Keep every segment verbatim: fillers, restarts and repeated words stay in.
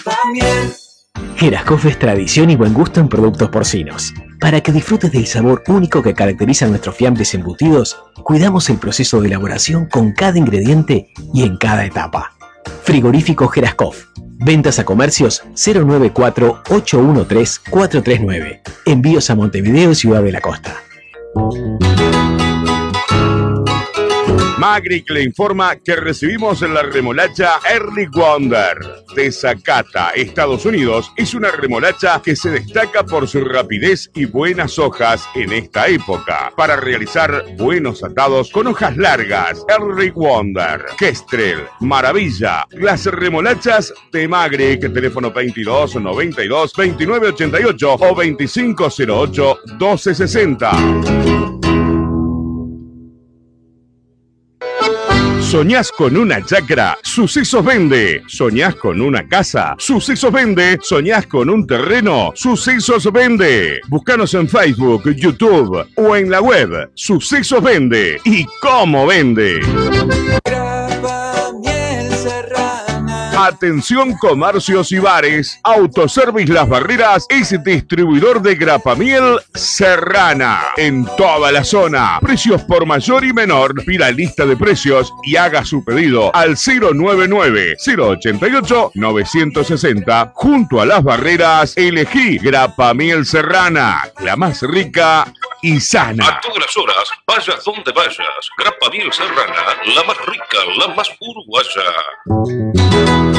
Jeraskov es tradición y buen gusto en productos porcinos. Para que disfrutes del sabor único que caracteriza nuestros fiambres embutidos, cuidamos el proceso de elaboración con cada ingrediente y en cada etapa. Frigorífico Jeraskov. Ventas a comercios cero nueve cuatro, ocho uno tres, cuatro tres nueve. Envíos a Montevideo y Ciudad de la Costa. Magric le informa que recibimos la remolacha Early Wonder de Zacata, Estados Unidos. Es una remolacha que se destaca por su rapidez y buenas hojas en esta época para realizar buenos atados con hojas largas. Early Wonder, Kestrel, Maravilla. Las remolachas de Magric, teléfono veintidós noventa y dos, veintinueve ochenta y ocho o veinticinco cero ocho, doce sesenta. ¿Soñás con una chacra? Sucesos Vende. ¿Soñás con una casa? Sucesos Vende. ¿Soñás con un terreno? Sucesos Vende. Búscanos en Facebook, YouTube o en la web. Sucesos Vende. ¿Y cómo vende? Atención comercios y bares. Autoservice Las Barreras es distribuidor de grapamiel Serrana en toda la zona. Precios por mayor y menor. Pida lista de precios y haga su pedido al cero nueve nueve, cero ochenta y ocho, novecientos sesenta. Junto a Las Barreras, elegí grapamiel Serrana, la más rica y sana. A todas las horas, vayas donde vayas. Grapamiel Serrana, la más rica, la más uruguaya.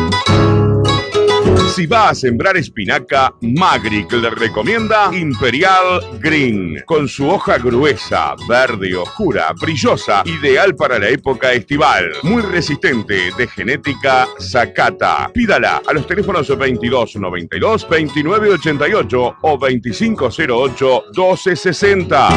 Si va a sembrar espinaca, Magric le recomienda Imperial Green, con su hoja gruesa, verde oscura, brillosa, ideal para la época estival, muy resistente, de genética Zacata. Pídala a los teléfonos veintidós noventa y dos, veintinueve ochenta y ocho o veinticinco cero ocho, doce sesenta.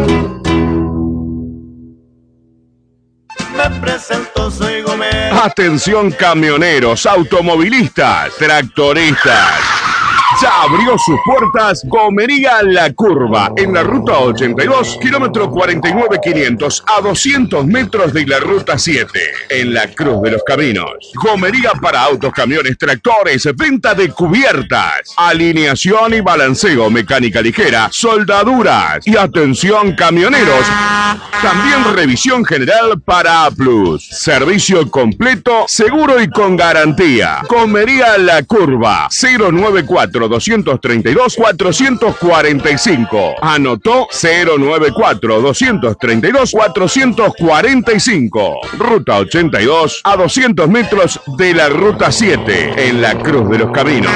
Me presento, soy Gómez. Atención camioneros, automovilistas, tractoristas. Ya abrió sus puertas Gomería La Curva, en la ruta ochenta y dos, kilómetro cuarenta y nueve quinientos, a doscientos metros de la ruta siete, en la Cruz de los Caminos. Gomería para autos, camiones, tractores, venta de cubiertas, alineación y balanceo, mecánica ligera, soldaduras y atención camioneros. También revisión general para A plus. Servicio completo, seguro y con garantía. Gomería La Curva, cero nueve cuatro, doscientos treinta y dos, cuatrocientos cuarenta y cinco. Anotó cero nueve cuatro, doscientos treinta y dos, cuatrocientos cuarenta y cinco. Ruta ochenta y dos, a doscientos metros de la ruta siete, en la Cruz de los Caminos.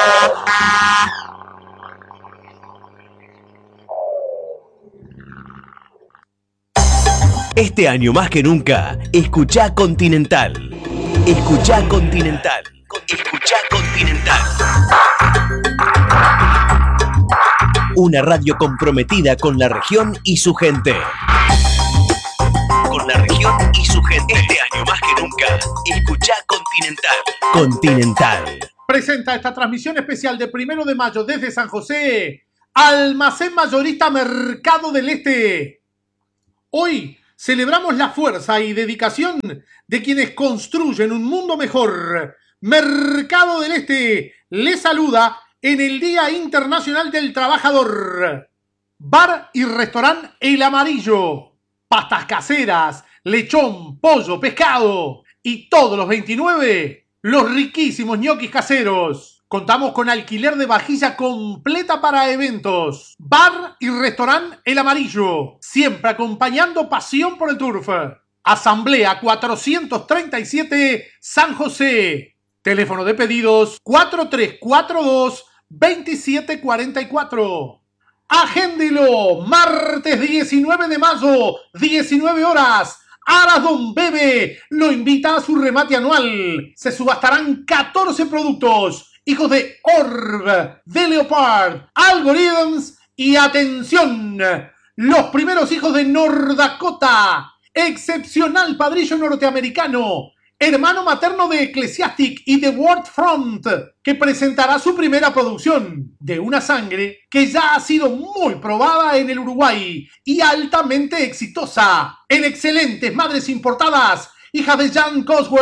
Este año más que nunca, escuchá Continental. Escuchá Continental. Escuchá Continental. Una radio comprometida con la región y su gente. Con la región y su gente. Este año más que nunca, escuchá Continental. Continental. Presenta esta transmisión especial de primero de mayo desde San José, Almacén Mayorista Mercado del Este. Hoy celebramos la fuerza y dedicación de quienes construyen un mundo mejor. Mercado del Este les saluda en el Día Internacional del Trabajador. Bar y restaurante El Amarillo. Pastas caseras, lechón, pollo, pescado. Y todos los veintinueve, los riquísimos ñoquis caseros. Contamos con alquiler de vajilla completa para eventos. Bar y restaurante El Amarillo. Siempre acompañando pasión por el turf. Asamblea cuatrocientos treinta y siete, San José. Teléfono de pedidos cuatro tres cuatro dos, veintisiete cuarenta y cuatro. Agéndelo, martes diecinueve de mayo, diecinueve horas. Aras Don Bebe lo invita a su remate anual. Se subastarán catorce productos. Hijos de Orb, de Leopard, Algorithms y atención, los primeros hijos de Nordakota, excepcional padrillo norteamericano, hermano materno de Ecclesiastic y de World Front, que presentará su primera producción de una sangre que ya ha sido muy probada en el Uruguay y altamente exitosa, en excelentes madres importadas, hijas de Jan Cosway,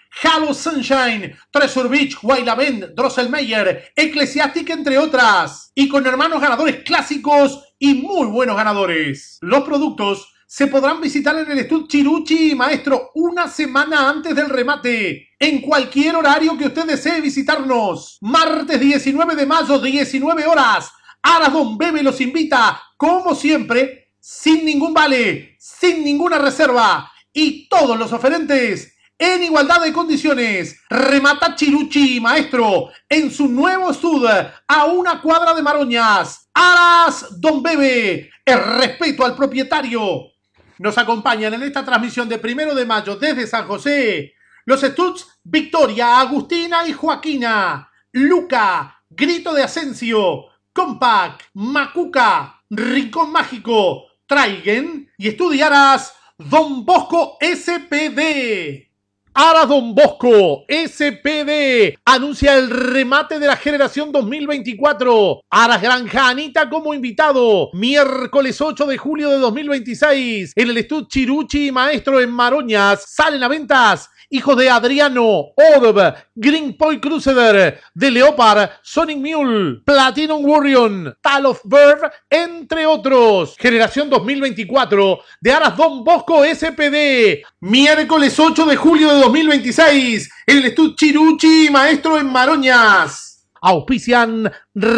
Halo Sunshine, Treasure Beach, Wailavent, Drosselmeyer, Ecclesiastic, entre otras. Y con hermanos ganadores clásicos y muy buenos ganadores. Los productos se podrán visitar en el estudio Chiruchi y Maestro una semana antes del remate, en cualquier horario que usted desee visitarnos. Martes diecinueve de mayo, diecinueve horas. Aras Don Bebe los invita, como siempre, sin ningún vale, sin ninguna reserva. Y todos los oferentes en igualdad de condiciones. Remata Chiruchi Maestro en su nuevo estudio a una cuadra de Maroñas. Aras Don Bebe, el respeto al propietario. Nos acompañan en esta transmisión de primero de mayo desde San José los estuds Victoria, Agustina y Joaquina, Luca, Grito de Asensio, Compact, Macuca, Rincón Mágico, Traigen y estudiaras Don Bosco S P D. Aras Don Bosco S P D anuncia el remate de la generación dos mil veinticuatro. Aras Granja Anita como invitado. Miércoles ocho de julio de dos mil veintiséis en el estudio Chiruchi Maestro en Maroñas. Salen a ventas hijos de Adriano, Orb, Green Point Crusader, The Leopard, Sonic Mule, Platinum Warrior, Tal of Bird, entre otros. Generación dos mil veinticuatro de Aras Don Bosco S P D. Miércoles ocho de julio de dos mil veintiséis en el estudio Chiruchi Maestro en Maroñas. Auspician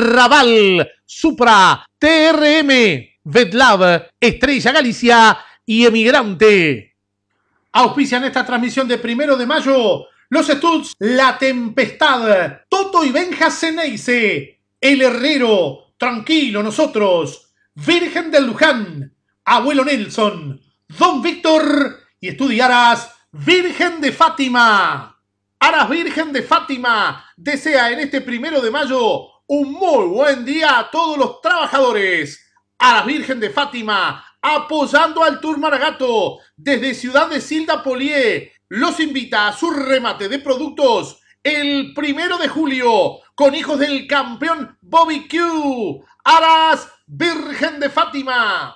Raval, Supra, T R M, Vetlab, Estrella Galicia y Emigrante. Auspician esta transmisión de primero de mayo los estuds La Tempestad, Toto y Benja Ceneice, El Herrero, Tranquilo Nosotros, Virgen del Luján, Abuelo Nelson, Don Víctor y estudiaras Virgen de Fátima. Aras Virgen de Fátima desea en este primero de mayo un muy buen día a todos los trabajadores. Aras Virgen de Fátima apoyando al Tour Maragato desde Ciudad de Silda Polié. Los invita a su remate de productos el primero de julio con hijos del campeón Bobby Q. Aras Virgen de Fátima.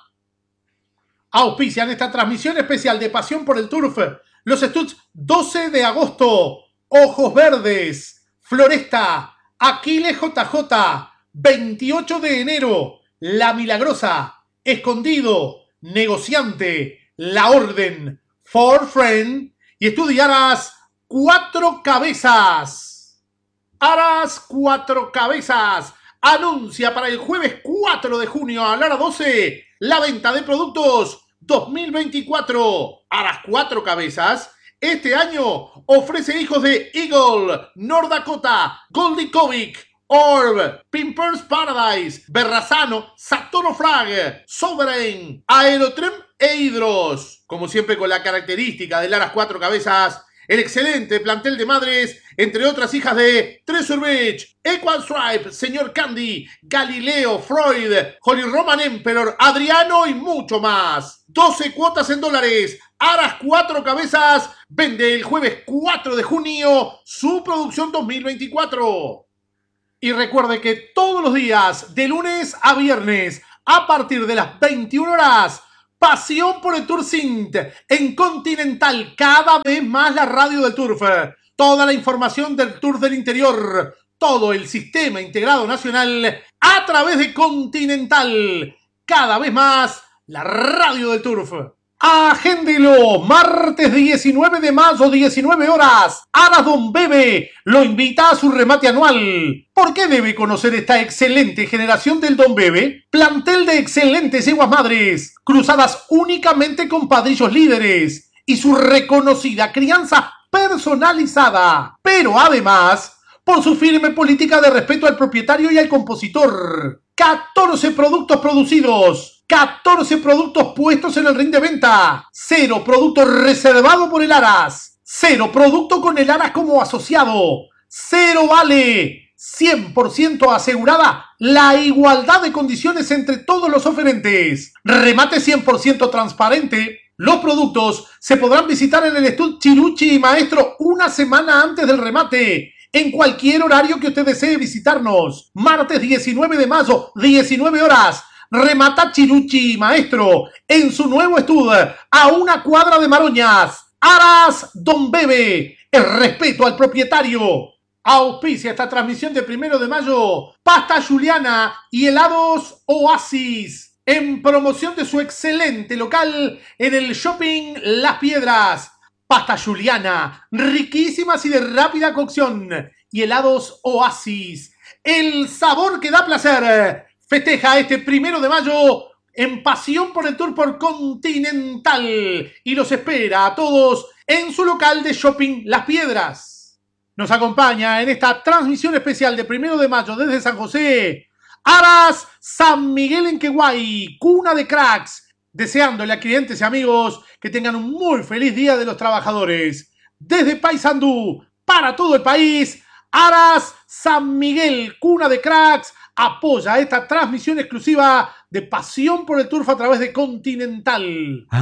Auspician esta transmisión especial de Pasión por el Turf los estuds doce de agosto, Ojos Verdes, Floresta, Aquiles J J, veintiocho de enero, La Milagrosa, Escondido, Negociante, La Orden, For Friend y estudiaras Cuatro Cabezas. Aras Cuatro Cabezas anuncia para el jueves cuatro de junio a la hora doce la venta de productos dos mil veinticuatro. Aras Cuatro Cabezas este año ofrece hijos de Eagle, North Dakota, Goldie Kovic, Orb, Pimpers Paradise, Berrazano, Saturno Flag, Sovereign, Aerotrem e Hidros. Como siempre con la característica de Aras Cuatro Cabezas, el excelente plantel de madres, entre otras hijas de Treasure Beach, Equal Stripe, Señor Candy, Galileo, Freud, Holy Roman Emperor, Adriano y mucho más. doce cuotas en dólares. Aras Cuatro Cabezas vende el jueves cuatro de junio su producción dos mil veinticuatro. Y recuerde que todos los días, de lunes a viernes, a partir de las veintiuna horas, Pasión por el Tour Sint en Continental, cada vez más la radio del Turf. Toda la información del Tour del Interior, todo el sistema integrado nacional a través de Continental, cada vez más la radio del Turf. Agéndelo, martes diecinueve de mayo, diecinueve horas. Aras Don Bebe lo invita a su remate anual. ¿Por qué debe conocer esta excelente generación del Don Bebe? Plantel de excelentes yeguas madres, cruzadas únicamente con padrillos líderes y su reconocida crianza personalizada. Pero además, por su firme política de respeto al propietario y al compositor. catorce productos producidos. catorce productos puestos en el ring de venta. Cero producto reservado por el Aras. Cero producto con el Aras como asociado. Cero vale. cien por ciento asegurada la igualdad de condiciones entre todos los oferentes. Remate cien por ciento transparente. Los productos se podrán visitar en el estudio Chiruchi y Maestro una semana antes del remate, en cualquier horario que usted desee visitarnos. Martes diecinueve de mayo, diecinueve horas. Remata Chiruchi Maestro en su nuevo estudio a una cuadra de Maroñas. Aras Don Bebe, el respeto al propietario. Auspicia esta transmisión de primero de mayo Pasta Juliana y helados Oasis, en promoción de su excelente local en el Shopping Las Piedras. Pasta Juliana, riquísimas y de rápida cocción, y helados Oasis, el sabor que da placer. Festeja este primero de mayo en Pasión por el Tour por Continental y los espera a todos en su local de Shopping Las Piedras. Nos acompaña en esta transmisión especial de primero de mayo desde San José, Aras San Miguel en Queguay, cuna de cracks, deseándole a clientes y amigos que tengan un muy feliz Día de los Trabajadores. Desde Paysandú, para todo el país, Aras San Miguel, cuna de cracks, apoya esta transmisión exclusiva de Pasión por el Turf a través de Continental.